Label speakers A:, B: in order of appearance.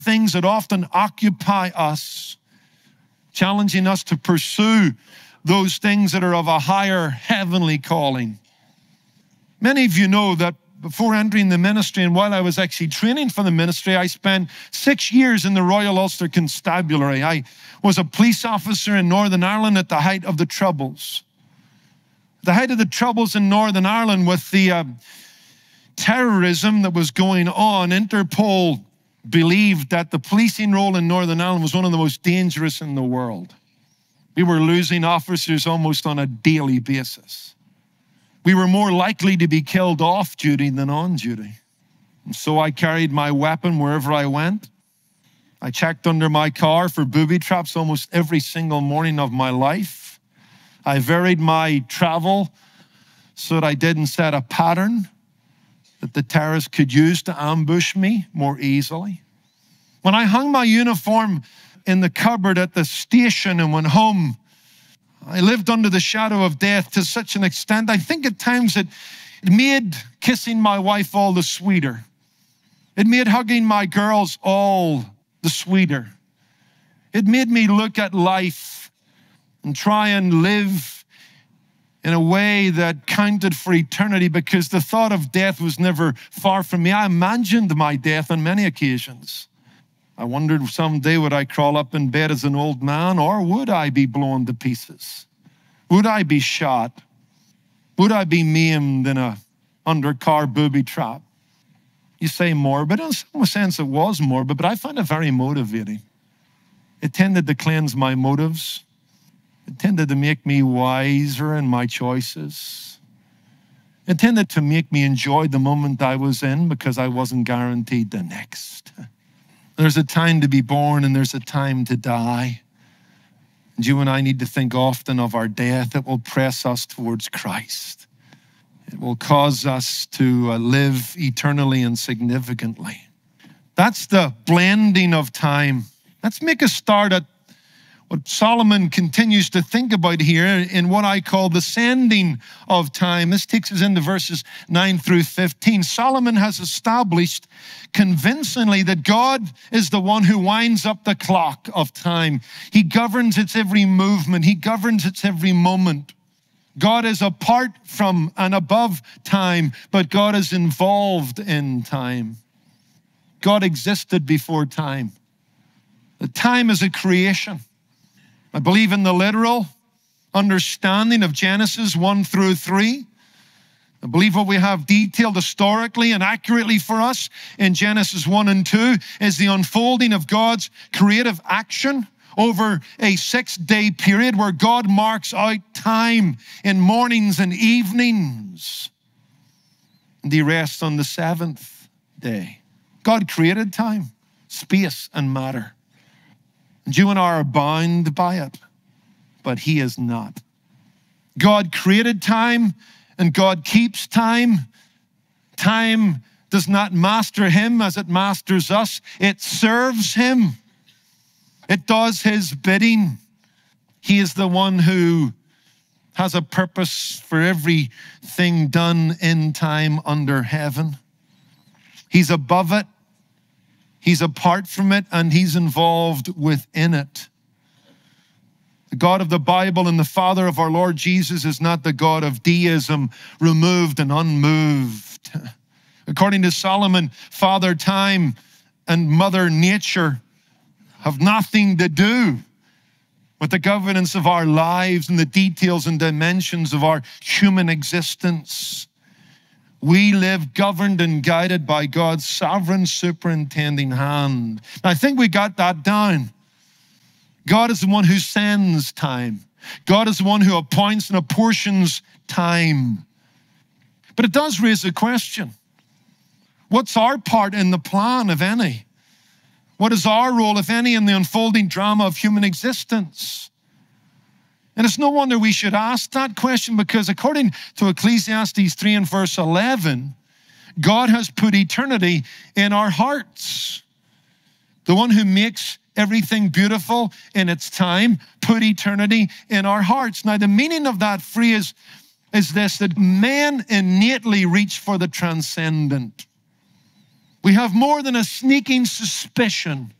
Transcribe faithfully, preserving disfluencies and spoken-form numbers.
A: things that often occupy us, challenging us to pursue those things that are of a higher heavenly calling. Many of you know that before entering the ministry and while I was actually training for the ministry, I spent six years in the Royal Ulster Constabulary. I was a police officer in Northern Ireland at the height of the Troubles. The height of the Troubles in Northern Ireland with the uh, terrorism that was going on, Interpol believed that the policing role in Northern Ireland was one of the most dangerous in the world. We were losing officers almost on a daily basis. We were more likely to be killed off duty than on duty. And so I carried my weapon wherever I went. I checked under my car for booby traps almost every single morning of my life. I varied my travel so that I didn't set a pattern that the terrorists could use to ambush me more easily. When I hung my uniform in the cupboard at the station and went home, I lived under the shadow of death to such an extent, I think at times it made kissing my wife all the sweeter. It made hugging my girls all the sweeter. It made me look at life and try and live in a way that counted for eternity, because the thought of death was never far from me. I imagined my death on many occasions. I wondered someday, would I crawl up in bed as an old man, or would I be blown to pieces? Would I be shot? Would I be maimed in a undercar booby trap? You say morbid. In some sense it was morbid, but I found it very motivating. It tended to cleanse my motives. It tended to make me wiser in my choices. It tended to make me enjoy the moment I was in, because I wasn't guaranteed the next. There's a time to be born and there's a time to die. And you and I need to think often of our death. It will press us towards Christ. It will cause us to live eternally and significantly. That's the blending of time. Let's make a start at what Solomon continues to think about here in what I call the sending of time. This takes us into verses nine through fifteen. Solomon has established convincingly that God is the one who winds up the clock of time. He governs its every movement. He governs its every moment. God is apart from and above time, but God is involved in time. God existed before time. The time is a creation. I believe in the literal understanding of Genesis one through three. I believe what we have detailed historically and accurately for us in Genesis one and two is the unfolding of God's creative action over a six-day period where God marks out time in mornings and evenings. And He rests on the seventh day. God created time, space, and matter. And you and I are bound by it, but He is not. God created time and God keeps time. Time does not master Him as it masters us. It serves Him. It does His bidding. He is the one who has a purpose for everything done in time under heaven. He's above it. He's apart from it, and He's involved within it. The God of the Bible and the Father of our Lord Jesus is not the God of deism, removed and unmoved. According to Solomon, Father Time and Mother Nature have nothing to do with the governance of our lives and the details and dimensions of our human existence. We live governed and guided by God's sovereign superintending hand. I think we got that down. God is the one who sends time. God is the one who appoints and apportions time. But it does raise a question. What's our part in the plan, if any? What is our role, if any, in the unfolding drama of human existence? And it's no wonder we should ask that question, because according to Ecclesiastes three and verse eleven, God has put eternity in our hearts. The one who makes everything beautiful in its time put eternity in our hearts. Now, the meaning of that phrase is this, that men innately reach for the transcendent. We have more than a sneaking suspicion